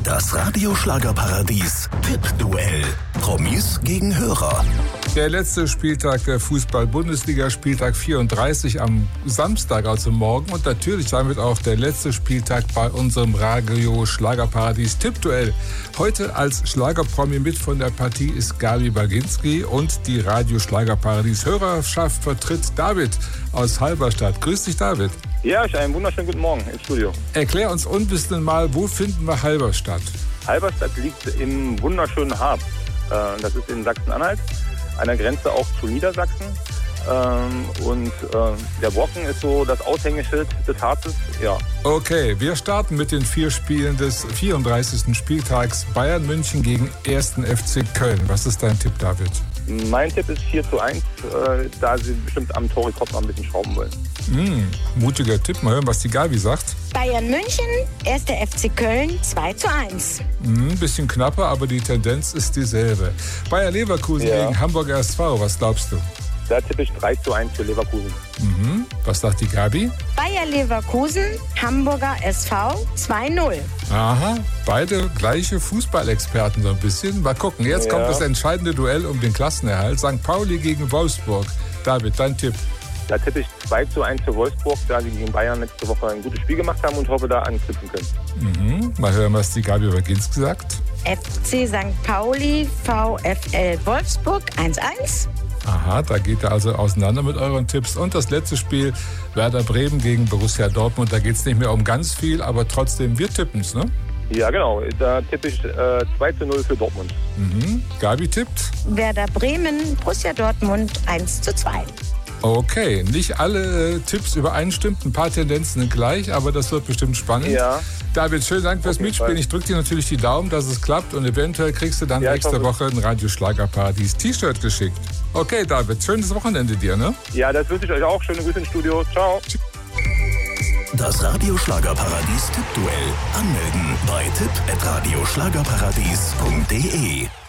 Das Radio-Schlagerparadies Tippduell. Promis gegen Hörer. Der letzte Spieltag der Fußball-Bundesliga, Spieltag 34 am Samstag, also morgen. Und natürlich damit auch der letzte Spieltag bei unserem Radio-Schlagerparadies Tippduell. Heute als Schlagerpromi mit von der Partie ist Gabi Baginski und die Radio-Schlagerparadies-Hörerschaft vertritt David aus Halberstadt. Grüß dich, David. Ja, einen wunderschönen guten Morgen im Studio. Erklär uns ein bisschen mal, wo finden wir Halberstadt? Halberstadt liegt im wunderschönen Harz. Das ist in Sachsen-Anhalt, an der Grenze auch zu Niedersachsen. Der Brocken ist so das Aushängeschild des Harzes. Ja. Okay, wir starten mit den 4 Spielen des 34. Spieltags. Bayern München gegen 1. FC Köln. Was ist dein Tipp, David? Mein Tipp ist 4:1, da sie bestimmt am Torrekord noch ein bisschen schrauben wollen. Mutiger Tipp. Mal hören, was die Gabi sagt. Bayern München, 1. FC Köln, 2:1. Bisschen knapper, aber die Tendenz ist dieselbe. Bayer Leverkusen gegen Hamburger SV. Was glaubst du? Da tippe ich 3:1 für Leverkusen. Was sagt die Gabi? Bayer Leverkusen, Hamburger SV, 2:0. Aha, beide gleiche Fußballexperten so ein bisschen. Mal gucken, jetzt kommt das entscheidende Duell um den Klassenerhalt. St. Pauli gegen Wolfsburg. David, dein Tipp? Da tippe ich 2:1 für Wolfsburg, da sie gegen Bayern letzte Woche ein gutes Spiel gemacht haben und hoffe, da anknüpfen können. Mal hören, was die Gabi Baginski sagt. FC St. Pauli, VfL Wolfsburg, 1:1. Aha, da geht ihr also auseinander mit euren Tipps. Und das letzte Spiel, Werder Bremen gegen Borussia Dortmund. Da geht es nicht mehr um ganz viel, aber trotzdem, wir tippen's, ne? Ja, genau. Da tippe ich 2:0 für Dortmund. Gabi tippt? Werder Bremen, Borussia Dortmund, 1:2. Okay, nicht alle Tipps übereinstimmt, ein paar Tendenzen sind gleich, aber das wird bestimmt spannend. Ja. David, schönen Dank fürs Mitspielen. Ich drücke dir natürlich die Daumen, dass es klappt und eventuell kriegst du dann nächste Woche ein Radio-Schlagerparadies-T-Shirt geschickt. Okay, David, schönes Wochenende dir, ne? Ja, das wünsche ich euch auch. Schöne Grüße ins Studio. Ciao. Das Radio-Schlagerparadies Tippduell. Anmelden bei tipp@radioschlagerparadies.de.